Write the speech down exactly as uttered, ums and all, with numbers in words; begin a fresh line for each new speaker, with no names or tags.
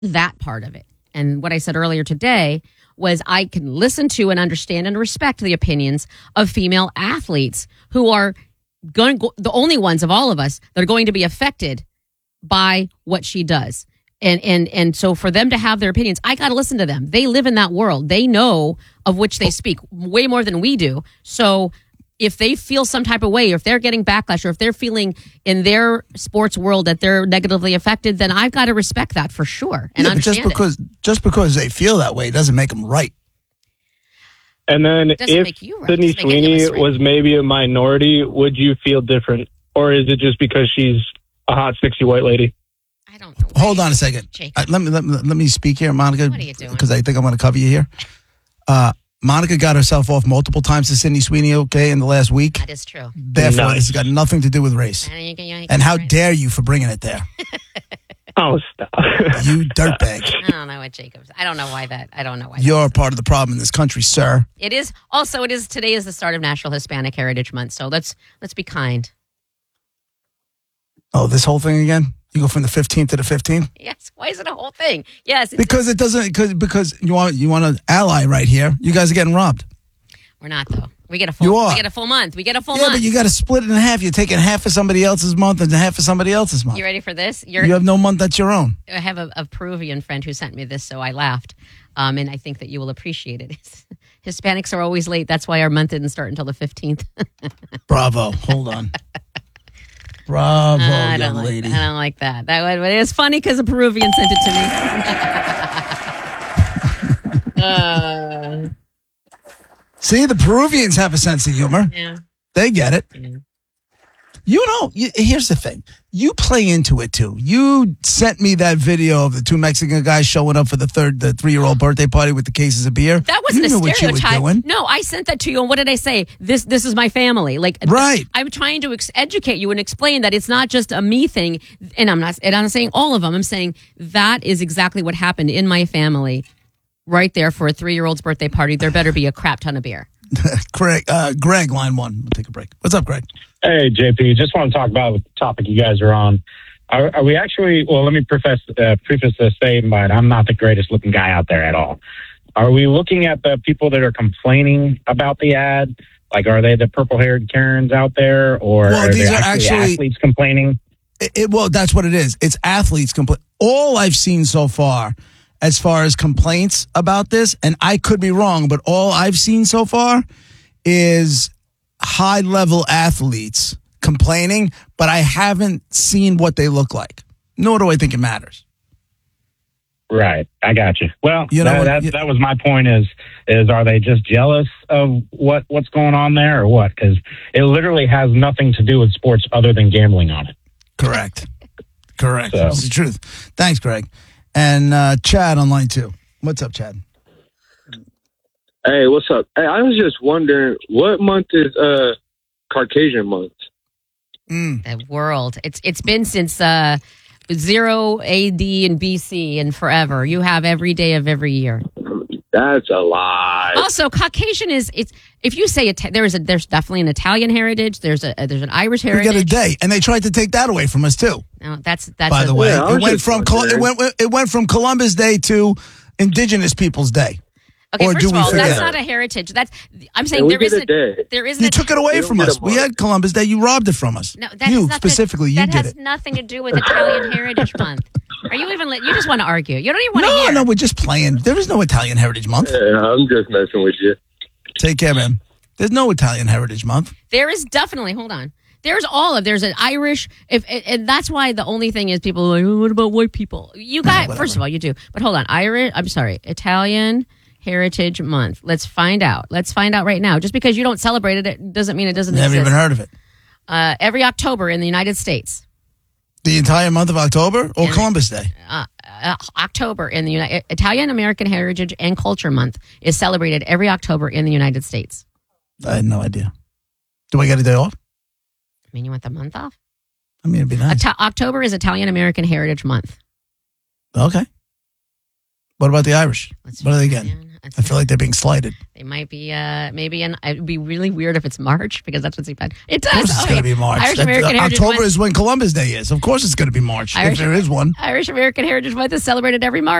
that part of it. And what I said earlier today was I can listen to and understand and respect the opinions of female athletes who are going, the only ones of all of us that are going to be affected by what she does. And and and so for them to have their opinions, I got to listen to them. They live in that world. They know of which they speak way more than we do. So if they feel some type of way, or if they're getting backlash, or if they're feeling in their sports world that they're negatively affected, then I've got to respect that for sure and
yeah,
understand
just because
it.
just because they feel that way doesn't make them right.
And then if
right.
Sydney Sweeney right. was maybe a minority, would you feel different? Or is it just because she's a hot, sexy white lady?
I don't know.
Hold on a second. Uh, let, me, let, me, let me speak here, Monica.
What are you doing?
Because I think I'm going to cover you here. Uh, Monica got herself off multiple times to Sydney Sweeney, okay, in the last week.
That is true.
Therefore,
nice.
This has got nothing to do with race.
And, you, you, you,
and how
right.
dare you for bringing it there?
Oh, stop.
You dirtbag.
I don't know what Jacob's. I don't know why that. I don't know why.
You're a part of the problem in this country, sir.
It is. Also, it is. Today is the start of National Hispanic Heritage Month. So let's let's be kind.
Oh, this whole thing again? You go from the fifteenth to the fifteenth?
Yes. Why is it a whole thing? Yes. It's
because it doesn't. Because because you want you want an ally right here. You guys are getting robbed.
We're not though. We get a full.
You are.
We get a full month. We get a full
yeah,
month.
Yeah, but you got to split it in half. You're taking half of somebody else's month and half of somebody else's month.
You ready for this? You're,
you have no month that's your own.
I have a, a Peruvian friend who sent me this, so I laughed, um, and I think that you will appreciate it. Hispanics are always late. That's why our month didn't start until the fifteenth.
Bravo. Hold on. Bravo,
uh,
young
like
lady.
That. I don't like that. That but it was funny because a Peruvian sent it to me. uh,
See, the Peruvians have a sense of humor.
Yeah,
they get it.
Yeah.
You know, you, here's the thing. You play into it too. You sent me that video of the two Mexican guys showing up for the third, the three-year-old birthday party with the cases of beer.
That wasn't
you
a
knew
stereotype.
What you were doing.
No, I sent that to you, and what did I say? This, this is my family. Like,
right.
I'm trying to ex- educate you and explain that it's not just a me thing. And I'm not. And I'm saying all of them. I'm saying that is exactly what happened in my family, right there for a three-year-old's birthday party. There better be a crap ton of beer.
Greg, uh, Greg, line one. We'll take a break. What's up, Greg?
Hey, J P. Just want to talk about the topic you guys are on. Are, are we actually, well, let me preface, uh, preface this statement. I'm not the greatest looking guy out there at all. Are we looking at the people that are complaining about the ad? Like, are they the purple-haired Karens out there? Or
well,
are
these
they
are
actually,
actually
athletes complaining?
It, it, well, that's what it is. It's athletes complaining. All I've seen so far, as far as complaints about this, and I could be wrong, but all I've seen so far is high-level athletes complaining, but I haven't seen what they look like. Nor do I think it matters.
Right. I got you. Well,
you know,
that, that,
you,
that was my point is, is are they just jealous of what, what's going on there or what? Because it literally has nothing to do with sports other than gambling on it.
Correct. Correct.
So.
That's the truth. Thanks, Greg. And uh, Chad on line two. What's up, Chad?
Hey, what's up? Hey, I was just wondering, what month is uh, Caucasian month?
Mm.
The world. It's It's been since... Uh, Zero A D and B C and forever. You have every day of every year.
That's a lie.
Also, Caucasian is it's. If you say it, there's a there's definitely an Italian heritage. There's a there's an Irish heritage.
We got a day, and they tried to take that away from us too.
No, that's that's.
By
a,
the way,
yeah,
it went from Col- it went it went from Columbus Day to Indigenous Peoples Day.
Okay,
or
first
do
of
we
all,
forget?
that's not a heritage. That's I'm saying
yeah,
there isn't.
Day.
There isn't.
You
a,
took it away from us. We had Columbus Day. You robbed it from us.
No, that
you
has nothing,
specifically. You
that
did
has
it.
nothing to do with Italian Heritage Month. Are you even? You just want to argue. You don't even want to
No,
hear.
no, we're just playing. There is no Italian Heritage Month.
Yeah, I'm just messing with you.
Take care, man. There's no Italian Heritage Month.
There is definitely. Hold on. There's all of. There's an Irish. If and that's why the only thing is people are like, oh, what about white people? You got.
No,
first of all, you do. But hold on. Irish. I'm sorry. Italian Heritage Month. Let's find out. Let's find out right now. Just because you don't celebrate it, it doesn't mean it doesn't
Never
exist.
even heard of it.
Uh, every October in the United States.
The entire month of October or
In-
Columbus Day?
Uh, uh, October in the United Italian American Heritage and Culture Month is celebrated every October in the United States.
I had no idea. Do I get a day off?
I mean, you want the month off?
I mean, it'd be nice.
Ita- October is Italian American Heritage Month.
Okay. What about the Irish?
Let's
What are they
see,
getting?
man.
I feel like they're being slighted.
They might be, uh, maybe, and it would be really weird if it's March because that's what's bad. It does.
Of course it's
Oh,
going
yeah.
to be March.
Irish
That-
American
uh,
Heritage
October
Month.
is when Columbus Day is. Of course it's going to be March,
Irish-
if there is one.
Irish American Heritage Month is celebrated every March.